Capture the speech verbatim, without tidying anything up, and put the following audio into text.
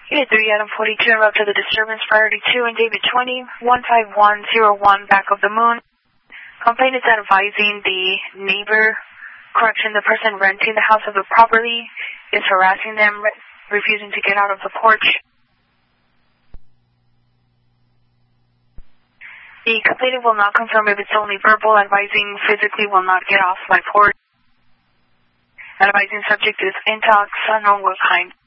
Unit three, Adam forty-two, en route to the disturbance, priority two, and David twenty, one five one zero one, back of the moon. Complaint is advising the neighbor, correction, the person renting the house of the property is harassing them, re refusing to get out of the porch. The complainant will not confirm if it's only verbal, advising physically will not get off my porch. Advising subject is intox, unknown what kind.